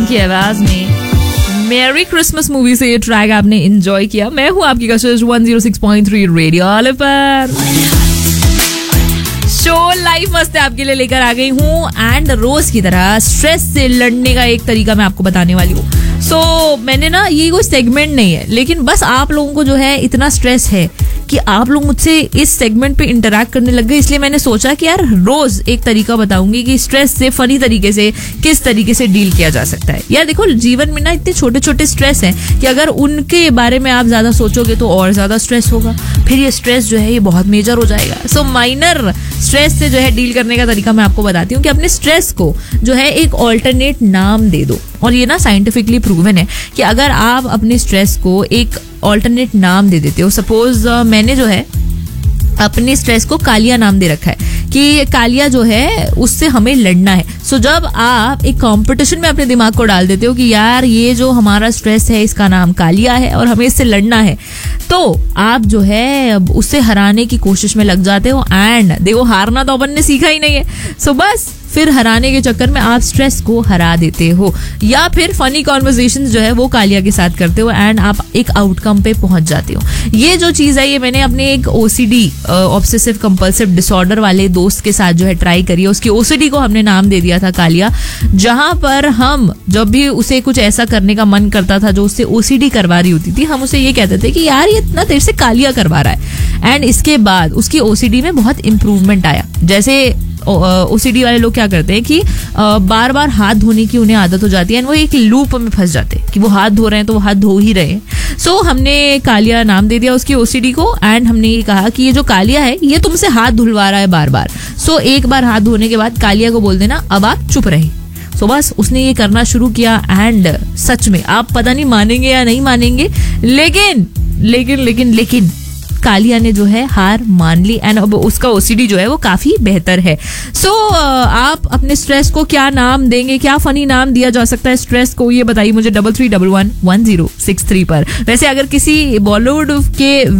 सिंह की आवाज में मेरी क्रिसमस मूवी से ये ट्रैक आपने एंजॉय किया. मैं हूँ आपकी कशिश 106.3 रेडियो ऑल पर. शो लाइफ मस्त है आपके लिए लेकर आ गई हूँ एंड रोज की तरह स्ट्रेस से लड़ने का एक तरीका मैं आपको बताने वाली हूँ. सो मैंने ना ये कोई सेगमेंट नहीं है, लेकिन बस आप लोगों को जो है इतना स्ट्रेस है कि आप लोग मुझसे इस सेगमेंट पे इंटरैक्ट करने लग गए, इसलिए मैंने सोचा कि यार रोज एक तरीका बताऊंगी कि स्ट्रेस से फनी तरीके से किस तरीके से डील किया जा सकता है. यार देखो, जीवन में ना इतने छोटे छोटे स्ट्रेस हैं कि अगर उनके बारे में आप ज्यादा सोचोगे तो और ज्यादा स्ट्रेस होगा, फिर ये स्ट्रेस जो है ये बहुत मेजर हो जाएगा. सो माइनर स्ट्रेस से जो है डील करने का तरीका मैं आपको बताती हूँ कि अपने स्ट्रेस को जो है एक ऑल्टरनेट नाम दे दो. और ये ना साइंटिफिकली प्रूवन है कि अगर आप अपने स्ट्रेस को एक ऑल्टरनेट नाम दे देते हो, सपोज मैंने जो है अपने स्ट्रेस को कालिया नाम दे रखा है कि कालिया जो है उससे हमें लड़ना है. सो जब आप एक कंपटीशन में अपने दिमाग को डाल देते हो कि यार ये जो हमारा स्ट्रेस है इसका नाम कालिया है और हमें इससे लड़ना है, तो आप जो है उससे हराने की कोशिश में लग जाते हो. एंड देखो, हारना तो अपन ने सीखा ही नहीं है. सो बस फिर हराने के चक्कर में आप स्ट्रेस को हरा देते हो, या फिर फनी कॉन्वर्सेशंस जो है वो कालिया के साथ करते हो एंड आप एक आउटकम पे पहुंच जाते हो. ये जो चीज है ये मैंने अपने एक ओसीडी ऑब्सेसिव कंपल्सिव डिसऑर्डर वाले दोस्त के साथ जो है ट्राई करी है. उसकी ओसीडी को हमने नाम दे दिया था कालिया, जहां पर हम जब भी उसे कुछ ऐसा करने का मन करता था जो उससे ओसीडी करवा रही होती थी, हम उसे ये कहते थे कि यार ये इतना तेरे से कालिया करवा रहा है. एंड इसके बाद उसकी ओसीडी में बहुत इंप्रूवमेंट आया. जैसे ओसीडी वाले लोग क्या करते हैं कि बार बार हाथ धोने की उन्हें आदत हो जाती है एंड वो एक लूप में फंस जाते हैं कि वो हाथ धो रहे हैं तो वो हाथ धो ही रहे हैं. सो हमने कालिया नाम दे दिया उसकी ओसीडी को एंड हमने ये कहा कि ये जो कालिया है ये तुमसे हाथ धुलवा रहा है बार बार. सो एक बार हाथ धोने के बाद कालिया को बोल देना अब आप चुप रहे. सो बस उसने ये करना शुरू किया एंड सच में आप पता नहीं मानेंगे या नहीं मानेंगे, लेकिन लेकिन लेकिन लेकिन कालिया ने जो है हार मान ली एंड अब उसका ओसीडी जो है वो काफी बेहतर है. सो आप अपने स्ट्रेस को क्या नाम देंगे, क्या फनी नाम दिया जा सकता है स्ट्रेस को, ये बताइए मुझे 33111063 पर. वैसे अगर किसी बॉलीवुड के